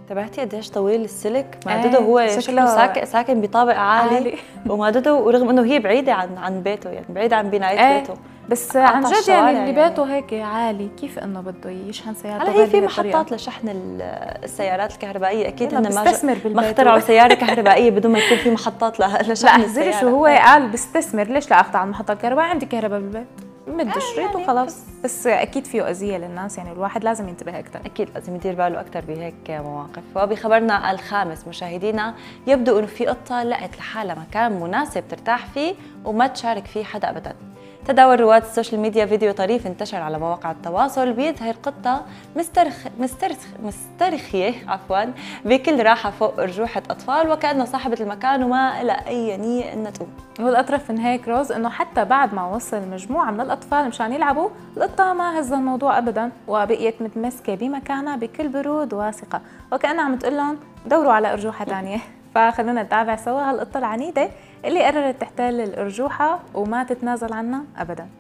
تبعتي قديش طويل السلك؟ معدته هو شكله ساكن بطابق عالي ومعدته، ورغم انه هي بعيده عن بيته، يعني بعيده عن بنايه بيته، بس عن جد يعني اللي بيته هيك عالي، كيف انه بده يشحن سيارته؟ هلا هي في محطات لشحن السيارات الكهربائيه، اكيد هن ما اخترعوا سياره كهربائيه بدون ما يكون في محطات لشحن السياره. لا شو هو قال بستثمر، ليش لا اخذ على المحطه الكهربائيه؟ عندي كهرباء بالبيت، بدي شريط وخلاص. بس اكيد فيه اذيه للناس، يعني الواحد لازم ينتبه اكثر. اكيد لازم يدير باله اكثر بهيك مواقف. وبخبرنا الخامس مشاهدينا، يبدو انه في قطه لقت لحالها مكان مناسب ترتاح فيه وما تشارك فيه حدا ابدا. تداول رواد السوشيال ميديا فيديو طريف انتشر على مواقع التواصل بيظهر قطة مسترخية بكل راحة فوق أرجوحة أطفال، وكأن صاحبة المكان وما لها أي نية إنها تقوم. والأطرف من هيك روز إنه حتى بعد ما وصل مجموعة من الأطفال مشان يلعبوا، القطة ما هز الموضوع أبدا، وبقيت متمسكة بمكانها بكل برود وثقة، وكأنها عم تقول لهم دوروا على أرجوحة ثانية. فخلونا نتابع سوا هالقطة العنيدة اللي قررت تحتل الأرجوحة وما تتنازل عنها أبدا.